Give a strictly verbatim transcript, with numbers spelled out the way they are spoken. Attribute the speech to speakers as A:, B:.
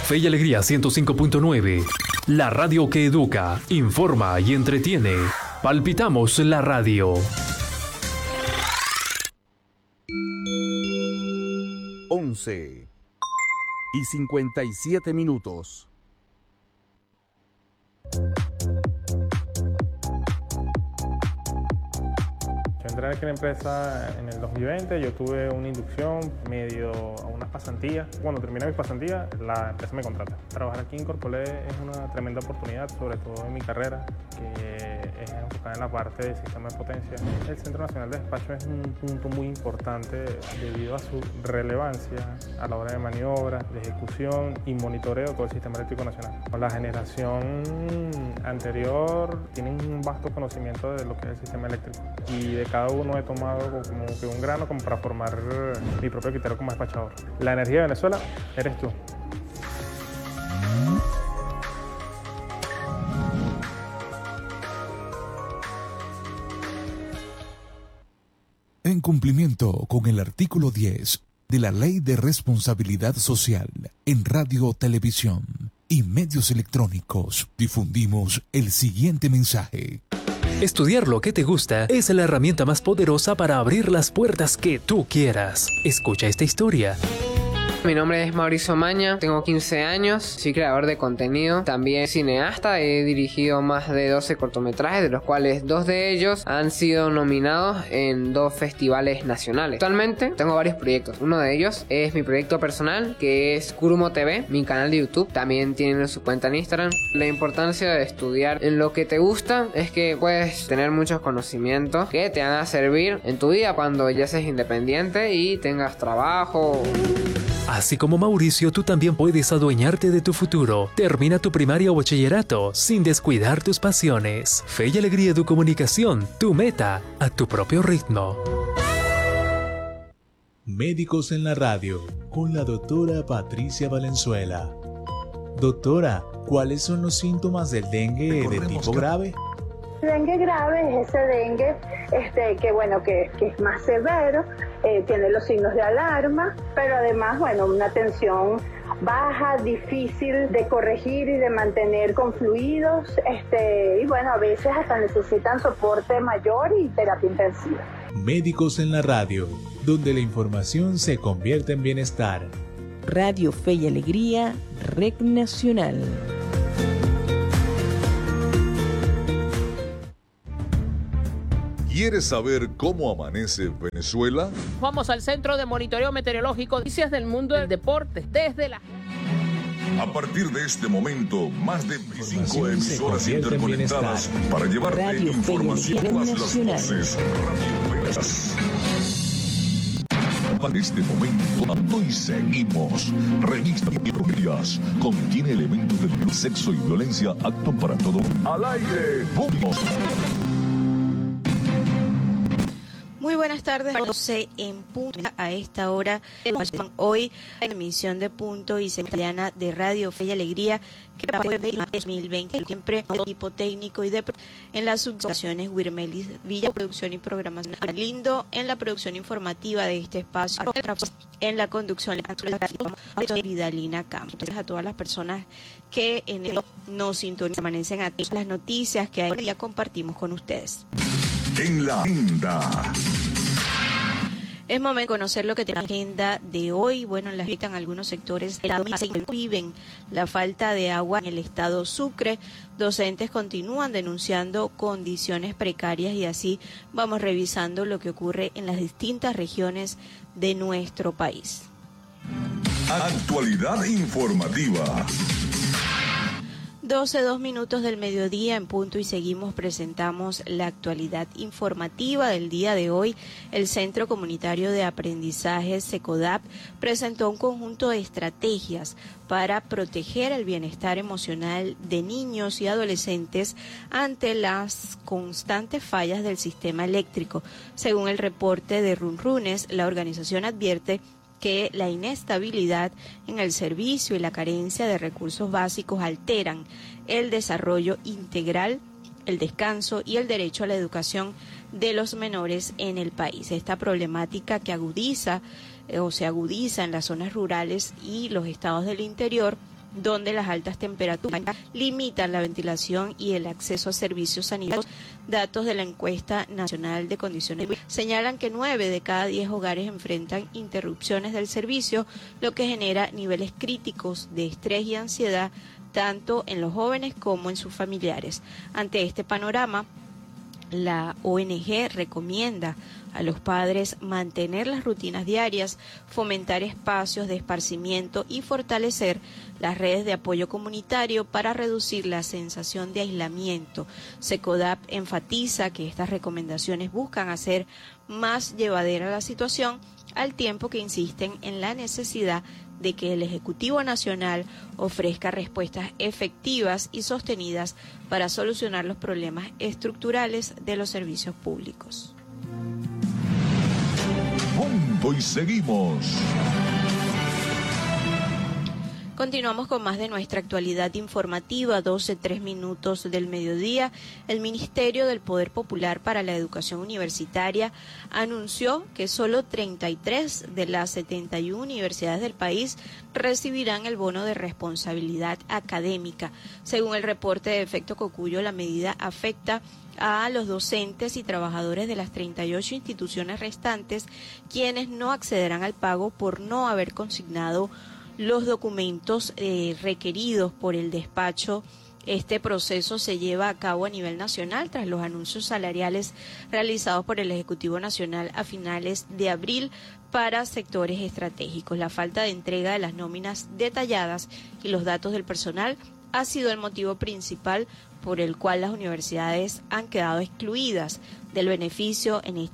A: Fe y Alegría ciento cinco punto nueve. La radio que educa, informa y entretiene. Palpitamos la radio.
B: once y cincuenta y siete minutos.
C: Yo entré aquí en la empresa en el dos mil veinte, yo tuve una inducción medio a unas pasantías. Cuando terminé mis pasantías, la empresa me contrata. Trabajar aquí en Corpolé es una tremenda oportunidad, sobre todo en mi carrera, que es enfocada en la parte del sistema de potencia. El Centro Nacional de Despacho es un punto muy importante debido a su relevancia a la hora de maniobra, de ejecución y monitoreo de todo el sistema eléctrico nacional. La generación anterior tiene un vasto conocimiento de lo que es el sistema eléctrico y de cada uno he tomado como que un grano como para formar mi propio criterio como despachador. La energía de Venezuela eres tú.
D: En cumplimiento con el artículo diez de la Ley de Responsabilidad Social en Radio, Televisión y Medios Electrónicos, difundimos el siguiente mensaje.
A: Estudiar lo que te gusta es la herramienta más poderosa para abrir las puertas que tú quieras. Escucha esta historia.
E: Mi nombre es Mauricio Maña, tengo quince años, soy creador de contenido, también cineasta, he dirigido más de doce cortometrajes, de los cuales dos de ellos han sido nominados en dos festivales nacionales. Actualmente tengo varios proyectos, uno de ellos es mi proyecto personal, que es Kurumo T V, mi canal de YouTube, también tiene su cuenta en Instagram. La importancia de estudiar en lo que te gusta es que puedes tener muchos conocimientos que te van a servir en tu vida cuando ya seas independiente y tengas trabajo.
A: Así como Mauricio, tú también puedes adueñarte de tu futuro. Termina tu primaria o bachillerato sin descuidar tus pasiones. Fe y Alegría de Comunicación, tu meta a tu propio ritmo.
F: Médicos en la radio, con la doctora Patricia Valenzuela. Doctora, ¿cuáles son los síntomas del dengue de tipo grave?
G: Dengue grave es ese dengue este, que, bueno, que, que es más severo, eh, tiene los signos de alarma, pero además, bueno, una tensión baja, difícil de corregir y de mantener con fluidos, este, y bueno, a veces hasta necesitan soporte mayor y terapia intensiva.
F: Médicos en la radio, donde la información se convierte en bienestar.
H: Radio Fe y Alegría, Red Nacional.
I: ¿Quieres saber cómo amanece Venezuela?
J: Vamos al Centro de Monitoreo Meteorológico, noticias del mundo del deporte, desde la...
I: A partir de este momento, más de veinticinco emisoras interconectadas para llevarte
H: Radio
I: información a todas las
H: Nacional.
I: voces. Para este momento, y seguimos. Revista Días contiene elementos de sexo y violencia apto para todo. Al aire, ¡vamos!
K: Muy buenas tardes, doce en punto a esta hora. Hoy en emisión de Punto y Semana de Radio Fe y Alegría, que para el dos mil veinte, siempre equipo técnico y de en las subestaciones Wirmelis Villa, producción y programación Lindo, en la producción informativa de este espacio, en la conducción de Vidalina Campos. A todas las personas que en el nos sintonizan, amanecen a todas las noticias que hoy día compartimos con ustedes.
I: En la agenda.
K: Es momento de conocer lo que tiene la agenda de hoy. Bueno, las visitan algunos sectores viven la falta de agua en el estado Sucre. Docentes continúan denunciando condiciones precarias y así vamos revisando lo que ocurre en las distintas regiones de nuestro país.
I: Actualidad informativa.
K: doce, dos minutos del mediodía en punto y seguimos, presentamos la actualidad informativa del día de hoy. El Centro Comunitario de Aprendizaje SECODAP presentó un conjunto de estrategias para proteger el bienestar emocional de niños y adolescentes ante las constantes fallas del sistema eléctrico. Según el reporte de Runrunes, la organización advierte que la inestabilidad en el servicio y la carencia de recursos básicos alteran el desarrollo integral, el descanso y el derecho a la educación de los menores en el país. Esta problemática que agudiza eh, o se agudiza en las zonas rurales y los estados del interior donde las altas temperaturas limitan la ventilación y el acceso a servicios sanitarios. Datos de la encuesta nacional de condiciones señalan que nueve de cada diez hogares enfrentan interrupciones del servicio, lo que genera niveles críticos de estrés y ansiedad tanto en los jóvenes como en sus familiares. Ante este panorama, la O N G recomienda a los padres mantener las rutinas diarias, fomentar espacios de esparcimiento y fortalecer las redes de apoyo comunitario para reducir la sensación de aislamiento. SECODAP enfatiza que estas recomendaciones buscan hacer más llevadera la situación, al tiempo que insisten en la necesidad de que el Ejecutivo Nacional ofrezca respuestas efectivas y sostenidas para solucionar los problemas estructurales de los servicios públicos.
I: Punto y seguimos.
K: Continuamos con más de nuestra actualidad informativa, doce, tres minutos del mediodía. El Ministerio del Poder Popular para la Educación Universitaria anunció que solo treinta y tres de las setenta y una universidades del país recibirán el bono de responsabilidad académica. Según el reporte de Efecto Cocuyo, la medida afecta a los docentes y trabajadores de las treinta y ocho instituciones restantes, quienes no accederán al pago por no haber consignado los documentos eh, requeridos por el despacho. Este proceso se lleva a cabo a nivel nacional tras los anuncios salariales realizados por el Ejecutivo Nacional a finales de abril para sectores estratégicos. La falta de entrega de las nóminas detalladas y los datos del personal ha sido el motivo principal por el cual las universidades han quedado excluidas del beneficio en este